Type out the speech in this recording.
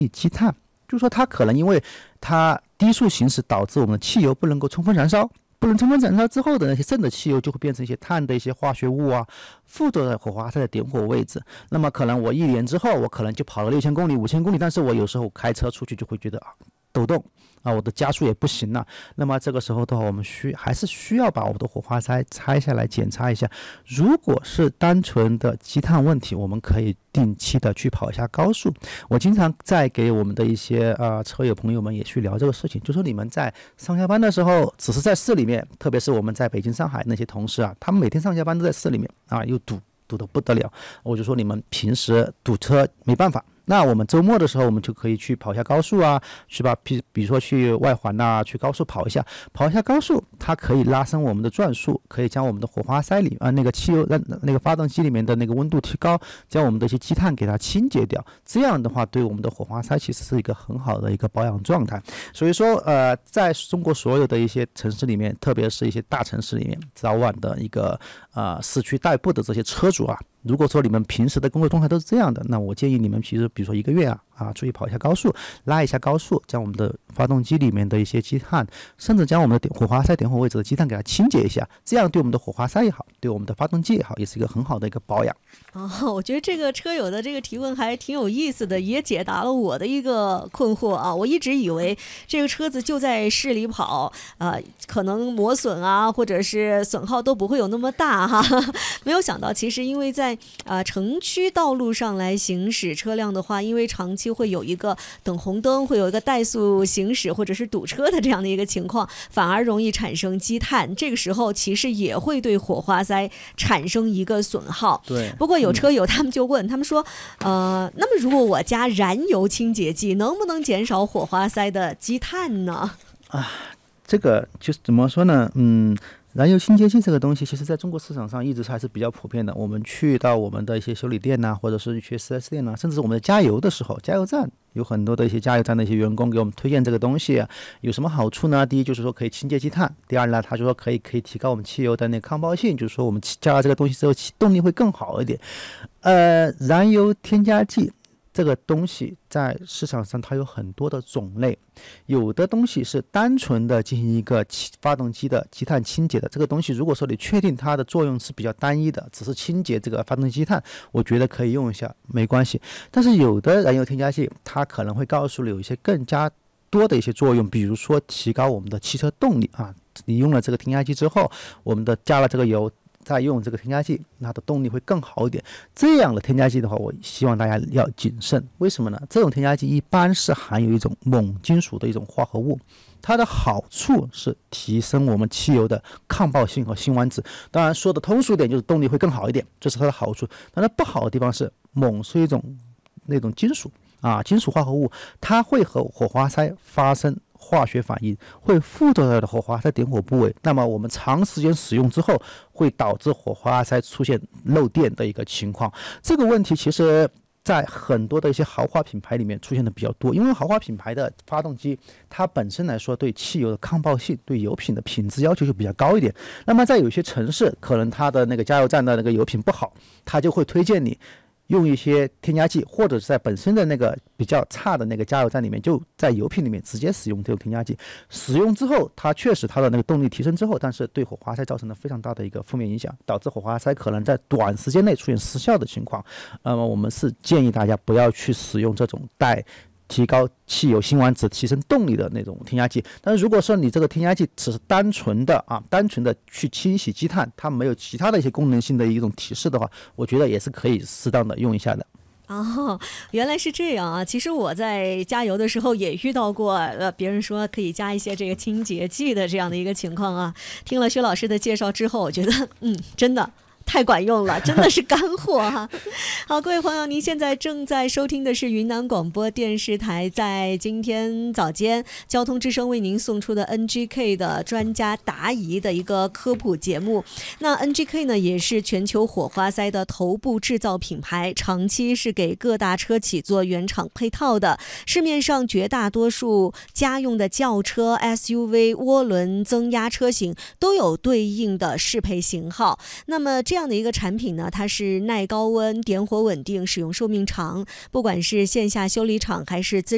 积碳，就是说它可能因为它低速行驶导致我们的汽油不能够充分燃烧。不能充分燃烧之后的那些剩的汽油就会变成一些碳的一些化学物啊，附着在火花塞的点火位置。那么可能我1年之后，我可能就跑了6000公里、5000公里，但是我有时候开车出去就会觉得抖动啊，我的加速也不行了。那么这个时候的话，我们还是需要把我们的火花塞拆下来检查一下。如果是单纯的积碳问题，我们可以定期的去跑一下高速。我经常在给我们的一些车友朋友们也去聊这个事情，就说你们在上下班的时候，只是在市里面，特别是我们在北京、上海那些同事啊，他们每天上下班都在市里面啊，又堵得不得了。我就说你们平时堵车没办法。那我们周末的时候，我们就可以去跑一下高速啊，去吧，比如说去外环啊，去高速跑一下高速，它可以拉升我们的转速，可以将我们的火花塞里那个汽油那个发动机里面的那个温度提高，将我们的一些积碳给它清洁掉。这样的话，对我们的火花塞其实是一个很好的一个保养状态。所以说，在中国所有的一些城市里面，特别是一些大城市里面，早晚的一个市区代步的这些车主啊。如果说你们平时的工作状态都是这样的，那我建议你们比如说1个月出去跑一下高速，拉一下高速，将我们的发动机里面的一些积碳，甚至将我们的火花塞点火位置的积碳给它清洁一下，这样对我们的火花塞也好，对我们的发动机也好，也是一个很好的一个保养。 我觉得这个车友的这个提问还挺有意思的，也解答了我的一个困惑啊。我一直以为这个车子就在市里跑，可能磨损啊，或者是损耗都不会有那么大哈。没有想到，其实因为在城区道路上来行驶车辆的话，因为长期会有一个等红灯，会有一个怠速行驶或者是堵车的这样的一个情况，反而容易产生积碳。这个时候其实也会对火花塞产生一个损耗。 对。 不过有车友他们就问，他们说，那么如果我加燃油清洁剂，能不能减少火花塞的积碳呢？ 这个就是怎么说呢？燃油清洁剂这个东西，其实在中国市场上一直还是比较普遍的。我们去到我们的一些修理店呐，或者是去 4S 店呐，甚至我们的加油的时候，加油站有很多的一些加油站的一些员工给我们推荐这个东西有什么好处呢？第一就是说可以清洁积碳，第二呢，他就说可以提高我们汽油的那个抗爆性，就是说我们加了这个东西之后，动力会更好一点。燃油添加剂这个东西在市场上它有很多的种类，有的东西是单纯的进行一个发动机的积碳清洁的，这个东西如果说你确定它的作用是比较单一的，只是清洁这个发动机积碳，我觉得可以用一下没关系。但是有的燃油添加剂它可能会告诉你有一些更加多的一些作用，比如说提高我们的汽车动力你用了这个添加剂之后，我们的加了这个油再用这个添加剂，它的动力会更好一点。这样的添加剂的话，我希望大家要谨慎。为什么呢？这种添加剂一般是含有一种锰金属的一种化合物，它的好处是提升我们汽油的抗爆性和辛烷值。当然说的通俗一点，就是动力会更好一点，这是它的好处。但它不好的地方是，锰是一种那种金属金属化合物，它会和火花塞发生化学反应，会附着在火花塞点火部位，那么我们长时间使用之后，会导致火花塞出现漏电的一个情况。这个问题其实在很多的一些豪华品牌里面出现的比较多，因为豪华品牌的发动机它本身来说对汽油的抗爆性、对油品的品质要求就比较高一点。那么在有些城市，可能它的那个加油站的那个油品不好，它就会推荐你用一些添加剂，或者是在本身的那个比较差的那个加油站里面，就在油品里面直接使用这种添加剂。使用之后，它确实它的那个动力提升之后，但是对火花塞造成了非常大的一个负面影响，导致火花塞可能在短时间内出现失效的情况。那么我们是建议大家不要去使用这种提高汽油辛烷值、提升动力的那种添加剂。但是如果说你这个添加剂只是单纯的去清洗积碳，它没有其他的一些功能性的一种提示的话，我觉得也是可以适当的用一下的。 原来是这样啊！其实我在加油的时候也遇到过，别人说可以加一些这个清洁剂的这样的一个情况啊。听了薛老师的介绍之后，我觉得真的太管用了，真的是干货哈。好，各位朋友，您现在正在收听的是云南广播电视台在今天早间交通之声为您送出的 NGK 的专家答疑的一个科普节目。那 NGK 呢，也是全球火花塞的头部制造品牌，长期是给各大车企做原厂配套的。市面上绝大多数家用的轿车、SUV、涡轮增压车型都有对应的适配型号。那么这样的一个产品呢，它是耐高温、点火稳定、使用寿命长，不管是线下修理厂还是资